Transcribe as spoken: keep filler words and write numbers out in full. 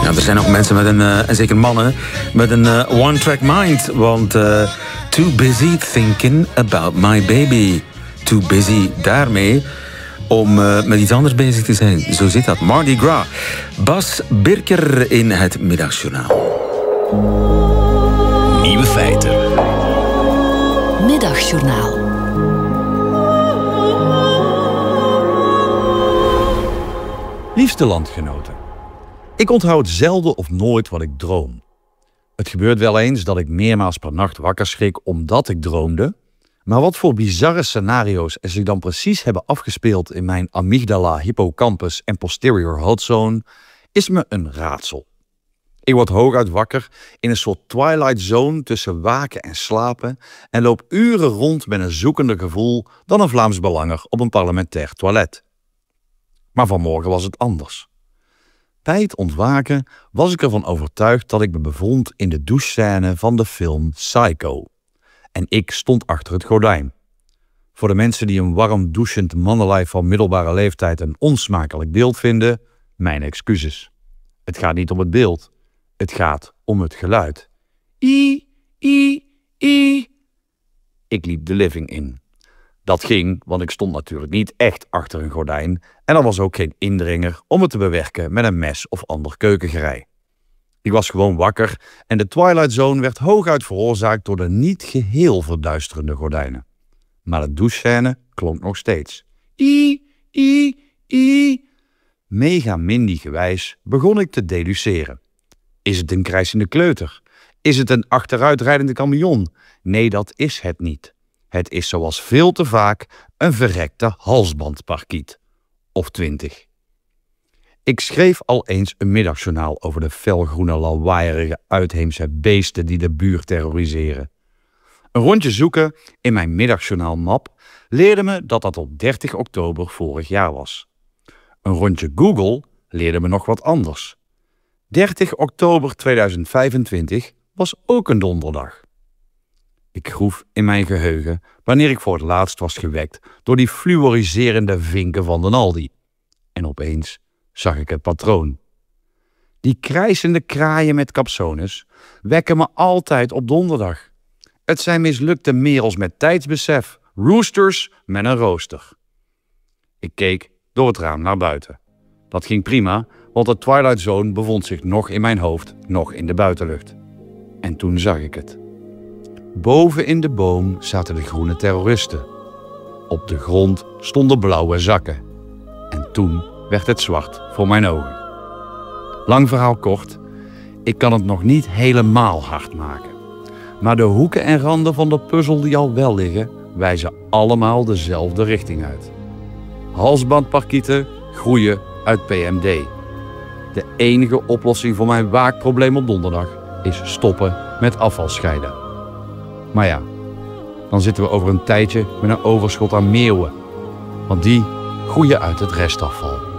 Ja, er zijn ook mensen met een, uh, en zeker mannen, met een uh, one-track mind. Want uh, too busy thinking about my baby. Too busy daarmee om uh, met iets anders bezig te zijn. Zo zit dat. Mardi Gras. Bas Birker in het Middagjournaal. Nieuwe feiten. Middagjournaal. Liefste landgenoten. Ik onthoud zelden of nooit wat ik droom. Het gebeurt wel eens dat ik meermaals per nacht wakker schrik omdat ik droomde. Maar wat voor bizarre scenario's er zich dan precies hebben afgespeeld in mijn amygdala, hippocampus en posterior hot zone, is me een raadsel. Ik word hooguit wakker in een soort twilight zone tussen waken en slapen en loop uren rond met een zoekender gevoel dan een Vlaams belanger op een parlementair toilet. Maar vanmorgen was het anders. Bij het ontwaken was ik ervan overtuigd dat ik me bevond in de douchescène van de film Psycho. En ik stond achter het gordijn. Voor de mensen die een warm douchend mannenlijf van middelbare leeftijd een onsmakelijk beeld vinden, mijn excuses. Het gaat niet om het beeld, het gaat om het geluid. I, i, i. Ik liep de living in. Dat ging, want ik stond natuurlijk niet echt achter een gordijn en er was ook geen indringer om het te bewerken met een mes of ander keukengerei. Ik was gewoon wakker en de Twilight Zone werd hooguit veroorzaakt door de niet geheel verduisterende gordijnen. Maar de douchescène klonk nog steeds. I, i, i. Mega Mindy gewijs begon ik te deduceren. Is het een krijsende kleuter? Is het een achteruitrijdende camion? Nee, dat is het niet. Het is zoals veel te vaak een verrekte halsbandparkiet. Of twintig. Ik schreef al eens een middagjournaal over de felgroene lawaaierige uitheemse beesten die de buurt terroriseren. Een rondje zoeken in mijn middagjournaalmap leerde me dat dat op dertig oktober vorig jaar was. Een rondje Google leerde me nog wat anders. dertig oktober tweeduizend vijfentwintig was ook een donderdag. Ik groef in mijn geheugen wanneer ik voor het laatst was gewekt door die fluoriserende vinken van den Aldi. En opeens zag ik het patroon. Die krijsende kraaien met capsones wekken me altijd op donderdag. Het zijn mislukte merels met tijdsbesef, roosters met een rooster. Ik keek door het raam naar buiten. Dat ging prima, want de Twilight Zone bevond zich nog in mijn hoofd, nog in de buitenlucht. En toen zag ik het. Boven in de boom zaten de groene terroristen. Op de grond stonden blauwe zakken. En toen werd het zwart voor mijn ogen. Lang verhaal kort, ik kan het nog niet helemaal hard maken. Maar de hoeken en randen van de puzzel die al wel liggen, wijzen allemaal dezelfde richting uit. Halsbandparkieten groeien uit P M D. De enige oplossing voor mijn waakprobleem op donderdag is stoppen met afval scheiden. Maar ja, dan zitten we over een tijdje met een overschot aan meeuwen. Want die groeien uit het restafval.